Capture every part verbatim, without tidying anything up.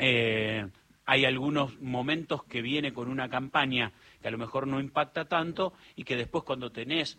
Eh, hay algunos momentos que viene con una campaña que a lo mejor no impacta tanto y que después cuando tenés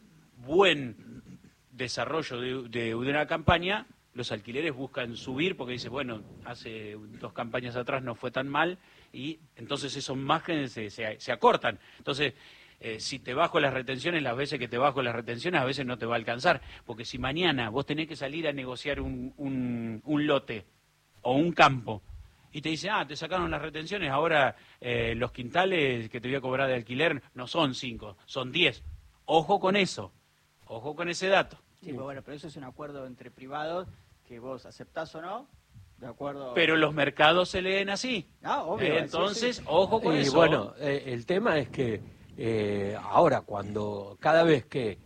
buen desarrollo de, de, de una campaña, los alquileres buscan subir porque dice, bueno, hace dos campañas atrás no fue tan mal y entonces esos márgenes se, se, se acortan. Entonces, eh, si te bajo las retenciones, las veces que te bajo las retenciones, a veces no te va a alcanzar. Porque si mañana vos tenés que salir a negociar un, un, un lote o un campo y te dice, ah, te sacaron las retenciones, ahora eh, los quintales que te voy a cobrar de alquiler no son cinco, son diez. Ojo con eso, ojo con ese dato. Sí, pero bueno, pero eso es un acuerdo entre privados que vos aceptás o no, de acuerdo. Pero los mercados se leen así. Ah, obvio. Eh, entonces, sí, sí. ojo con y eso. bueno, eh, el tema es que eh, ahora cuando cada vez que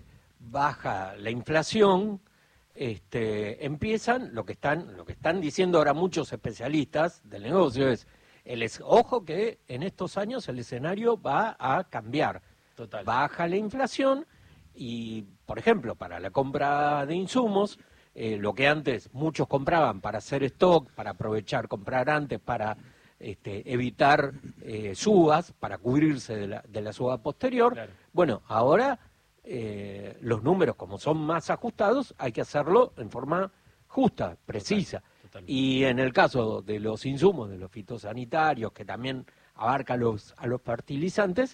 baja la inflación, este, empiezan lo que están, lo que están diciendo ahora muchos especialistas del negocio es, el es, ojo que en estos años el escenario va a cambiar. Total. Baja la inflación y, por ejemplo, para la compra de insumos, eh, lo que antes muchos compraban para hacer stock, para aprovechar, comprar antes, para este, evitar eh, subas, para cubrirse de la, de la suba posterior, Claro. bueno, ahora eh, los números, como son más ajustados, hay que hacerlo en forma justa, precisa. Total, totalmente. Y en el caso de los insumos, de los fitosanitarios, que también abarca los, a los fertilizantes,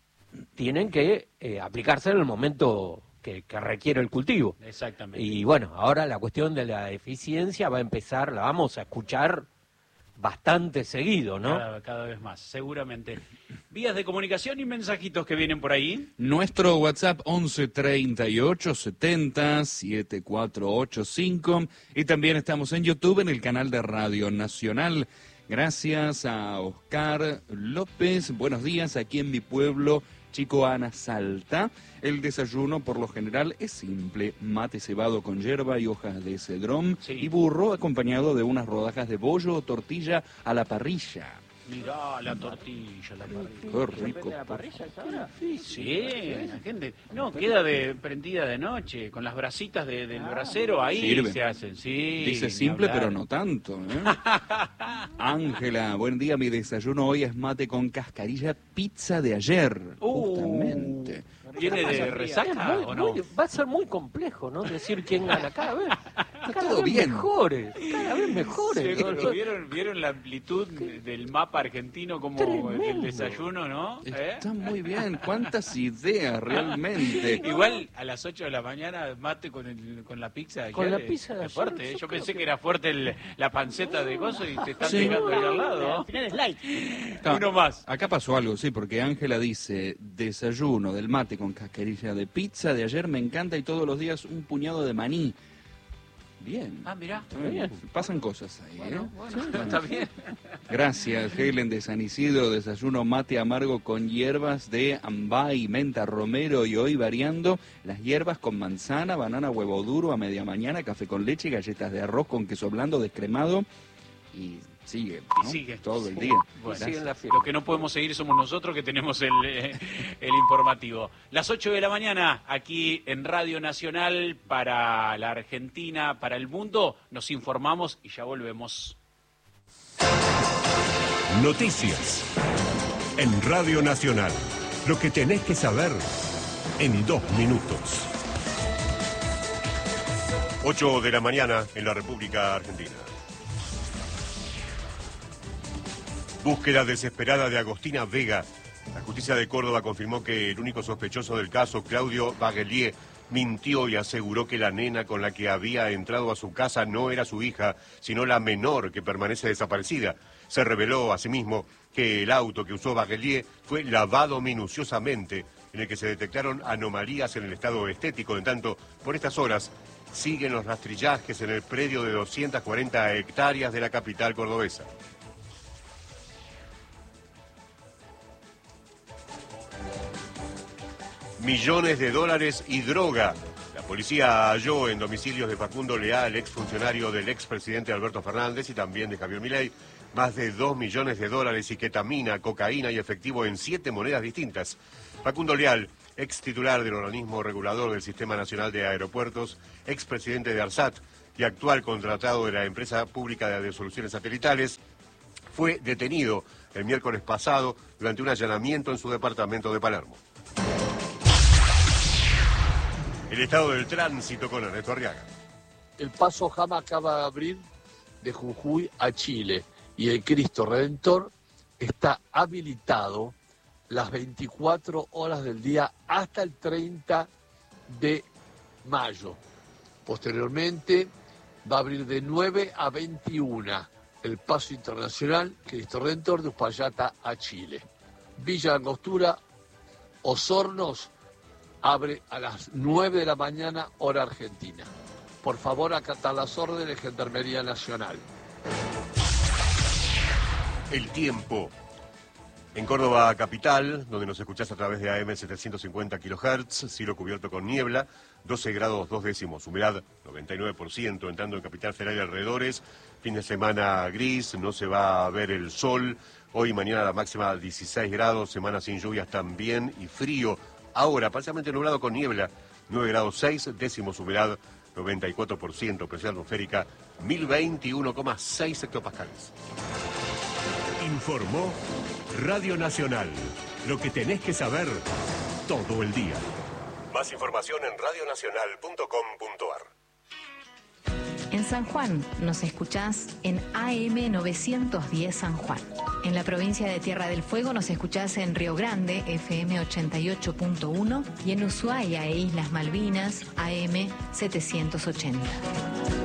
tienen que eh, aplicarse en el momento que, que requiere el cultivo. Exactamente. Y bueno, ahora la cuestión de la eficiencia va a empezar, la vamos a escuchar bastante seguido, ¿no? Cada, cada vez más, seguramente. Vías de comunicación y mensajitos que vienen por ahí. Nuestro WhatsApp once treinta y ocho setenta setenta y cuatro ochenta y cinco y también estamos en YouTube en el canal de Radio Nacional. Gracias a Oscar López. Buenos días, aquí en mi pueblo, Chico Ana Salta. El desayuno por lo general es simple, mate cebado con yerba y hojas de cedrón Sí. y burro acompañado de unas rodajas de bollo o tortilla a la parrilla. Mirá la tortilla, la parrilla. Qué ¿Se rico. prende la parrilla esa hora? Sí, la gente. No, queda de prendida de noche, con las brasitas de, del brasero ahí Sirve. se hacen. Sí. Dice ni simple, hablar. pero no tanto, ¿eh? Ángela, buen día. Mi desayuno hoy es mate con cascarilla pizza de ayer. Uh, Justamente. ¿Viene de Es resaca muy- o no? muy- va a ser muy complejo, ¿no? Decir quién gana cada vez. Cada todo vez bien. mejores, cada vez mejores. Sí, pero ¿vieron, ¿Vieron la amplitud del mapa argentino como Tremendo. el desayuno, no? ¿Eh? Está muy bien. ¿Cuántas ideas realmente? Igual a las ocho de la mañana mate con el, con la pizza de Con ayer, la es- pizza de es ayer, fuerte. ¿eh? yo Yo creo pensé que- que era fuerte el- la panceta de gozo y te están Sí. pegando ahí al lado. Al final es light. Ah, Uno más. Acá pasó algo, sí, porque Ángela dice, desayuno del mate con cascarilla de pizza de ayer me encanta y todos los días un puñado de maní. Bien. Ah, mirá. Está bien. Pasan cosas ahí, ¿eh? Bueno, bueno, está bien. Gracias, Helen de San Isidro, desayuno mate amargo con hierbas de ambay, menta, romero y hoy variando las hierbas con manzana, banana, huevo duro a media mañana, café con leche, galletas de arroz con queso blando descremado y sigue, ¿no? Y sigue. Todo el Sí. día. Bueno, sigue en la fiesta. lo que no podemos seguir somos nosotros que tenemos el, eh, el informativo. Las ocho de la mañana, aquí en Radio Nacional, para la Argentina, para el mundo, nos informamos y ya volvemos. Noticias en Radio Nacional. Lo que tenés que saber en dos minutos. ocho de la mañana en la República Argentina. Búsqueda desesperada de Agostina Vega. La justicia de Córdoba confirmó que el único sospechoso del caso, Claudio Baguelier, mintió y aseguró que la nena con la que había entrado a su casa no era su hija, sino la menor que permanece desaparecida. Se reveló asimismo que el auto que usó Baguelier fue lavado minuciosamente, en el que se detectaron anomalías en el estado estético. En tanto, por estas horas siguen los rastrillajes en el predio de doscientas cuarenta hectáreas de la capital cordobesa. Millones de dólares y droga. La policía halló en domicilios de Facundo Leal, exfuncionario del expresidente Alberto Fernández y también de Javier Milei, más de dos millones de dólares y ketamina, cocaína y efectivo en siete monedas distintas. Facundo Leal, ex titular del organismo regulador del Sistema Nacional de Aeropuertos, expresidente de ARSAT y actual contratado de la empresa pública de soluciones satelitales, fue detenido el miércoles pasado durante un allanamiento en su departamento de Palermo. El estado del tránsito con Ernesto Arriaga. El paso Jama acaba de abrir de Jujuy a Chile y el Cristo Redentor está habilitado las veinticuatro horas del día hasta el treinta de mayo. Posteriormente va a abrir de nueve a veintiuna el paso internacional Cristo Redentor de Uspallata a Chile. Villa Angostura, Osornos, abre a las nueve de la mañana, hora argentina. Por favor, acatar las órdenes de Gendarmería Nacional. El tiempo. En Córdoba capital, donde nos escuchás a través de A M setecientos cincuenta kilohertz, cielo cubierto con niebla, doce grados dos décimos, humedad noventa y nueve por ciento, entrando en Capital Federal y alrededores, fin de semana gris, no se va a ver el sol, hoy y mañana la máxima dieciséis grados, semana sin lluvias también y frío, ahora parcialmente nublado con niebla, nueve grados seis décimos, humedad noventa y cuatro por ciento, presión atmosférica mil veintiuno coma seis hectopascales. Informó Radio Nacional. Lo que tenés que saber todo el día. Más información en radio nacional punto com punto a r. En San Juan nos escuchás en A M novecientos diez San Juan. En la provincia de Tierra del Fuego nos escuchás en Río Grande, F M ochenta y ocho punto uno, y en Ushuaia e Islas Malvinas, A M setecientos ochenta.